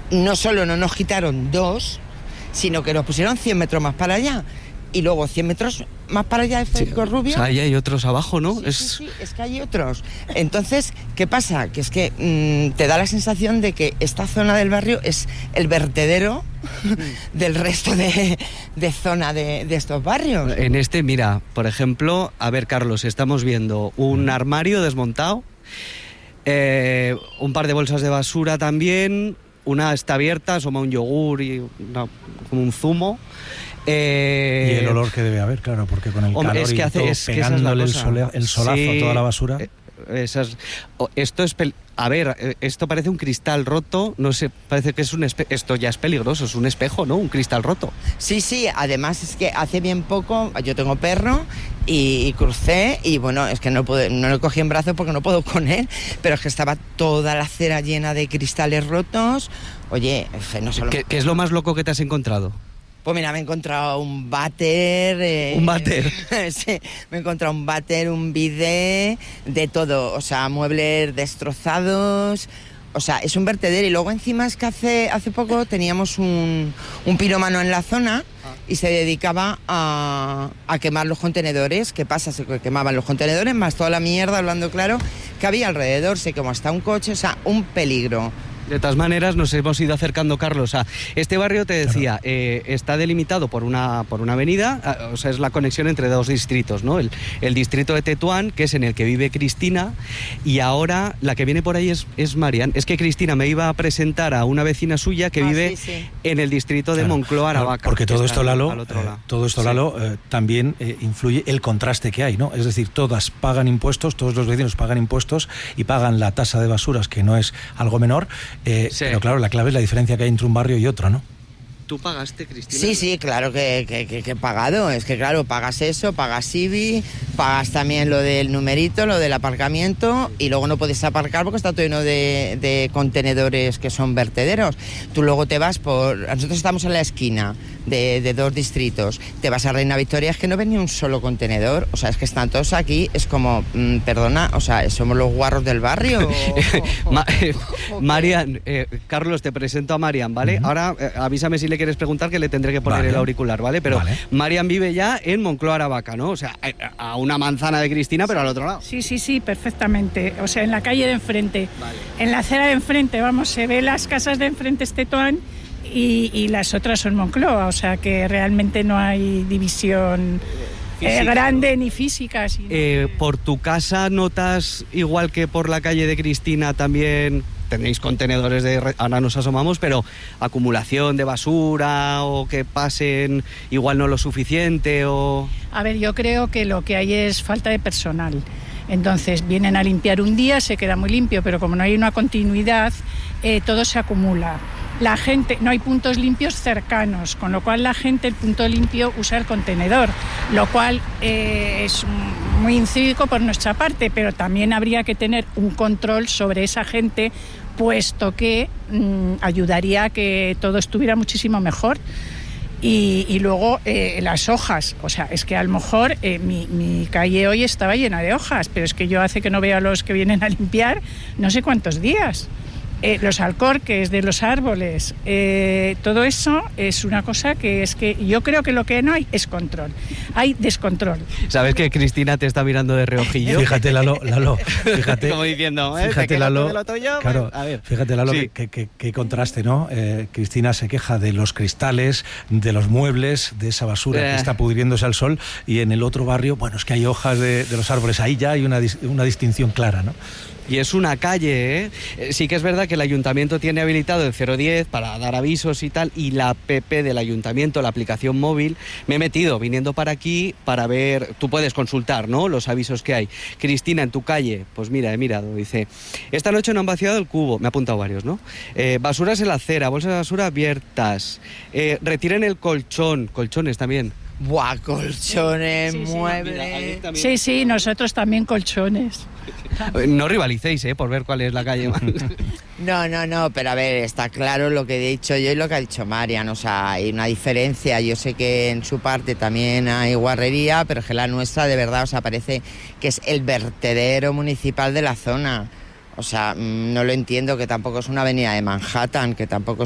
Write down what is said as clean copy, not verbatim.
no solo no nos quitaron 2, sino que nos pusieron 100 metros más para allá. Y luego 100 metros más para allá de Federico Rubio. O sea, ahí hay otros abajo, ¿no? Sí, es que hay otros. Entonces, ¿qué pasa? Que es que te da la sensación de que esta zona del barrio es el vertedero del resto de zona de estos barrios. En este, mira, por ejemplo, a ver, Carlos, estamos viendo un armario desmontado, un par de bolsas de basura también, una está abierta, asoma un yogur y como un zumo. Y el olor que debe haber, claro, porque con el calor es que y hace, todo, es pegándole que el solazo a toda la basura. Esto parece un cristal roto, no sé, parece que es esto ya es peligroso, es un espejo, ¿no? Un cristal roto. Sí, además es que hace bien poco, yo tengo perro y crucé y bueno, es que no lo cogí en brazos porque no puedo con él, pero es que estaba toda la acera llena de cristales rotos. Oye, no solo... ¿Qué es lo más loco que te has encontrado? Pues mira, me he encontrado un váter... ¿Un váter? Sí, me he encontrado un váter, un bidet, de todo. O sea, muebles destrozados. O sea, es un vertedero. Y luego encima es que hace poco teníamos un pirómano en la zona y se dedicaba a quemar los contenedores. ¿Qué pasa? Se quemaban los contenedores más toda la mierda, hablando claro, que había alrededor. Se quemó hasta un coche, o sea, un peligro. De todas maneras, nos hemos ido acercando, Carlos, a este barrio, te decía, está delimitado por una avenida, o sea, es la conexión entre 2 distritos, ¿no? El distrito de Tetuán, que es en el que vive Cristina, y ahora la que viene por ahí es Marian. Es que Cristina me iba a presentar a una vecina suya que vive en el distrito de Moncloa, Aravaca. Porque todo esto, Lalo, también influye el contraste que hay, ¿no? Es decir, todas pagan impuestos, todos los vecinos pagan impuestos y pagan la tasa de basuras, que no es algo menor. Pero claro, la clave es la diferencia que hay entre un barrio y otro, ¿no? ¿Tú pagaste, Cristina? Sí, claro que he pagado. Es que claro, pagas eso, pagas IBI, pagas también lo del numerito, lo del aparcamiento, y luego no puedes aparcar porque está todo lleno de contenedores que son vertederos. Tú luego te vas nosotros estamos en la esquina de 2 distritos. Te vas a Reina Victoria, es que no ven ni un solo contenedor. O sea, es que están todos aquí, es como, perdona, o sea, ¿somos los guarros del barrio? Marian, Carlos, te presento a Marian, ¿vale? Ahora avísame si le quieres preguntar, que le tendré que poner el auricular, ¿vale? Pero Marian vive ya en Moncloa, Aravaca, ¿no? O sea, a una manzana de Cristina, pero al otro lado. Sí, perfectamente. O sea, en la calle de enfrente. Vale. En la acera de enfrente, vamos, se ve las casas de enfrente, es Tetuán, y las otras son Moncloa. O sea, que realmente no hay división grande ni física. ¿Por tu casa notas, igual que por la calle de Cristina, también tenéis contenedores ahora nos asomamos, pero acumulación de basura o que pasen igual no lo suficiente o...? A ver, yo creo que lo que hay es falta de personal. Entonces vienen a limpiar un día, se queda muy limpio, pero como no hay una continuidad, todo se acumula. La gente, no hay puntos limpios cercanos, con lo cual la gente, el punto limpio, usa el contenedor, lo cual es muy incívico por nuestra parte, pero también habría que tener un control sobre esa gente, puesto que ayudaría a que todo estuviera muchísimo mejor. Y luego las hojas, o sea, es que a lo mejor mi calle hoy estaba llena de hojas, pero es que yo hace que no veo a los que vienen a limpiar no sé cuántos días. Los alcorques de los árboles, todo eso es una cosa que es que yo creo que lo que no hay es control, hay descontrol. ¿Sabes que Cristina te está mirando de reojillo? Fíjate, Lalo, fíjate. Como diciendo, fíjate, Lalo, claro, a ver. Fíjate, Lalo, sí. qué contraste, ¿no? Cristina se queja de los cristales, de los muebles, de esa basura que está pudriéndose al sol, y en el otro barrio, bueno, es que hay hojas de los árboles, ahí ya hay una distinción clara, ¿no? Y es una calle, ¿eh? Sí que es verdad que el ayuntamiento tiene habilitado el 010 para dar avisos y tal, y la app del ayuntamiento, la aplicación móvil, me he metido viniendo para aquí para ver, tú puedes consultar, ¿no?, los avisos que hay. Cristina, en tu calle, pues mira, he mirado, dice, esta noche no han vaciado el cubo, me ha apuntado varios, ¿no? Basuras en la acera, bolsas de basura abiertas, retiren el colchones también. Buah, colchones, muebles... Sí, nosotros también colchones. No rivalicéis, por ver cuál es la calle más. No, pero a ver, está claro lo que he dicho yo y lo que ha dicho Marian, o sea, hay una diferencia. Yo sé que en su parte también hay guarrería, pero es que la nuestra de verdad, o sea, parece que es el vertedero municipal de la zona. O sea, no lo entiendo, que tampoco es una avenida de Manhattan, que tampoco